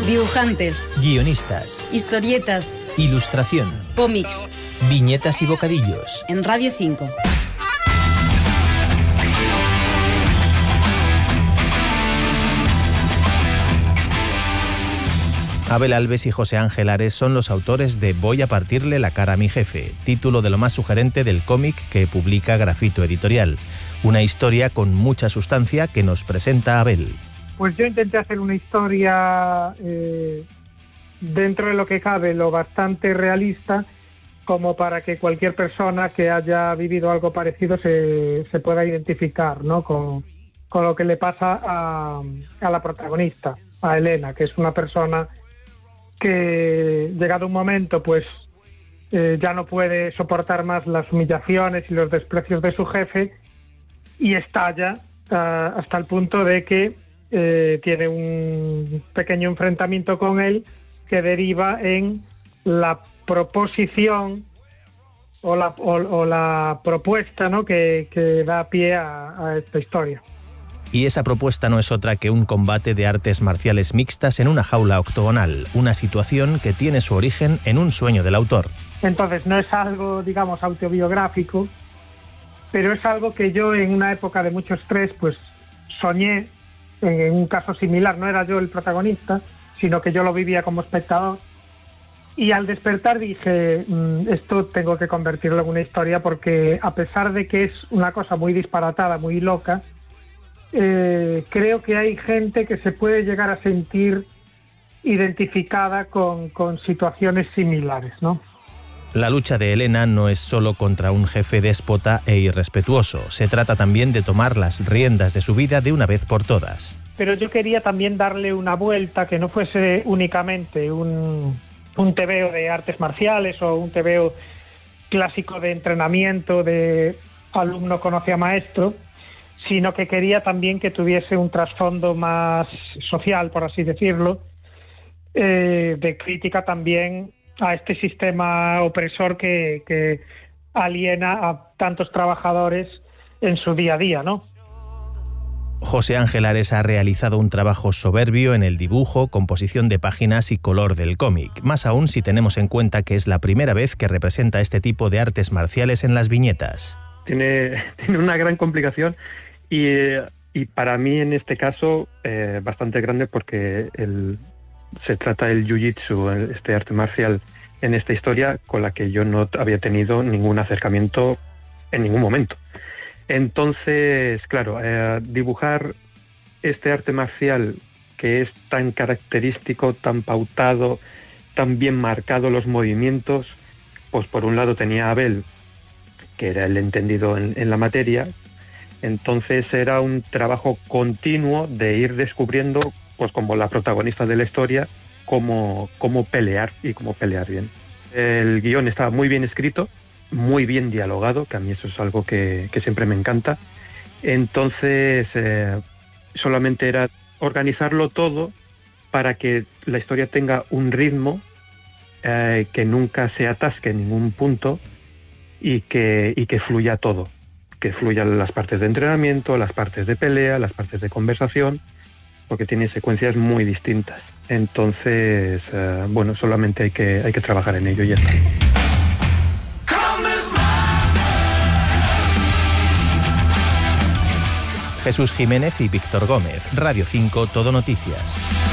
Dibujantes, guionistas, historietas, ilustración, cómics, viñetas y bocadillos. En Radio 5. Abel Alves y José Ángel Ares son los autores de Voy a partirle la cara a mi jefe, título de lo más sugerente del cómic que publica Grafito Editorial. Una historia con mucha sustancia que nos presenta Abel. Pues yo intenté hacer una historia dentro de lo que cabe, lo bastante realista, como para que cualquier persona que haya vivido algo parecido se pueda identificar, ¿no? con lo que le pasa a la protagonista, a Elena, que es una persona que, llegado un momento, pues ya no puede soportar más las humillaciones y los desprecios de su jefe y estalla hasta el punto de que tiene un pequeño enfrentamiento con él que deriva en la proposición o la propuesta, ¿no? que da pie a esta historia. Y esa propuesta no es otra que un combate de artes marciales mixtas en una jaula octogonal, una situación que tiene su origen en un sueño del autor. Entonces no es algo, digamos, autobiográfico, pero es algo que yo, en una época de mucho estrés, pues soñé en un caso similar. No era yo el protagonista, sino que yo lo vivía como espectador. Y al despertar dije, esto tengo que convertirlo en una historia, porque a pesar de que es una cosa muy disparatada, muy loca, creo que hay gente que se puede llegar a sentir identificada con situaciones similares, ¿no? La lucha de Elena no es solo contra un jefe déspota e irrespetuoso. Se trata también de tomar las riendas de su vida de una vez por todas. Pero yo quería también darle una vuelta que no fuese únicamente un tebeo de artes marciales o un tebeo clásico de entrenamiento de alumno conoce a maestro, sino que quería también que tuviese un trasfondo más social, por así decirlo, de crítica también a este sistema opresor que aliena a tantos trabajadores en su día a día, ¿no? José Ángel Ares ha realizado un trabajo soberbio en el dibujo, composición de páginas y color del cómic, más aún si tenemos en cuenta que es la primera vez que representa este tipo de artes marciales en las viñetas. Tiene una gran complicación y para mí en este caso bastante grande, porque se trata del jiu-jitsu, este arte marcial en esta historia, con la que yo no había tenido ningún acercamiento en ningún momento. Entonces, claro, dibujar este arte marcial que es tan característico, tan pautado, tan bien marcado los movimientos, pues por un lado tenía a Abel, que era el entendido en la materia. Entonces era un trabajo continuo de ir descubriendo, pues como la protagonista de la historia, cómo pelear y cómo pelear bien. El guión estaba muy bien escrito, muy bien dialogado, que a mí eso es algo que siempre me encanta. Entonces solamente era organizarlo todo para que la historia tenga un ritmo que nunca se atasque en ningún punto y que fluya todo. Que fluyan las partes de entrenamiento, las partes de pelea, las partes de conversación, porque tiene secuencias muy distintas. Entonces, bueno, solamente hay que trabajar en ello y ya está. Jesús Jiménez y Víctor Gómez, Radio 5, Todo Noticias.